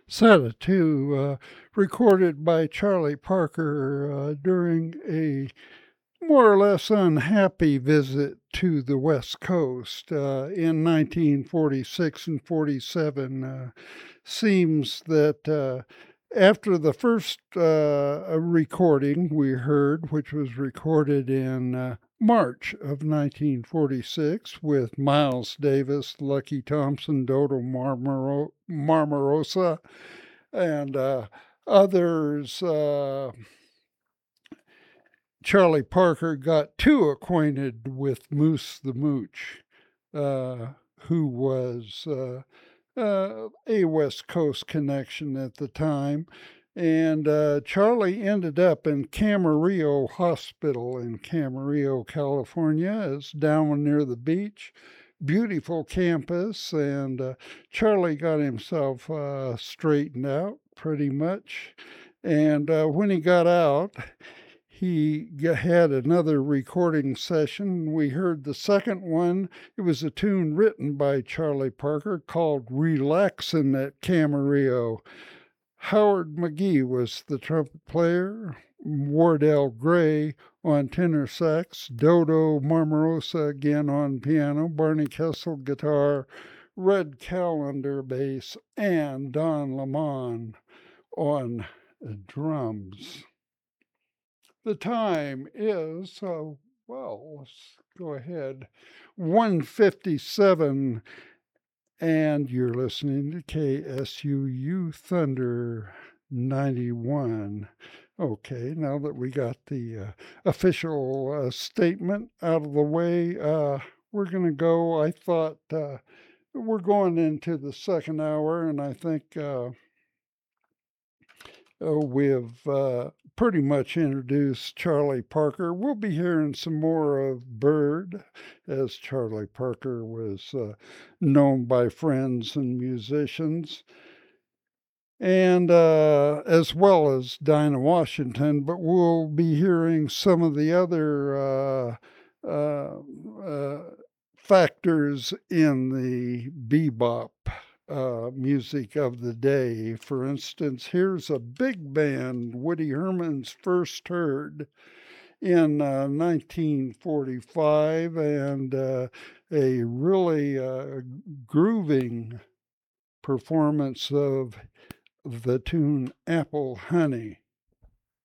Sada 2, recorded by Charlie Parker during a more or less unhappy visit to the West Coast in 1946 and 47. Seems that after the first recording we heard, which was recorded in March of 1946 with Miles Davis, Lucky Thompson, Dodo Marmarosa, and others, Charlie Parker got too acquainted with Moose the Mooch, who was a West Coast connection at the time. And Charlie ended up in Camarillo Hospital in Camarillo, California. It's down near the beach. Beautiful campus. And Charlie got himself straightened out pretty much. And when he got out, he had another recording session. We heard the second one. It was a tune written by Charlie Parker called Relaxin' at Camarillo. Howard McGee was the trumpet player, Wardell Gray on tenor sax, Dodo Marmarosa again on piano, Barney Kessel guitar, Red Callender bass, and Don Lemon on drums. The time is, let's go ahead, 1:57, and you're listening to KSUU Thunder 91. Okay, now that we got the official statement out of the way, we're going to go. I thought we're going into the second hour, and I think we've pretty much introduced Charlie Parker. We'll be hearing some more of Bird, as Charlie Parker was known by friends and musicians, and as well as Dinah Washington. But we'll be hearing some of the other factors in the bebop music of the day. For instance, here's a big band Woody Herman's first heard in 1945, and a really grooving performance of the tune Apple Honey.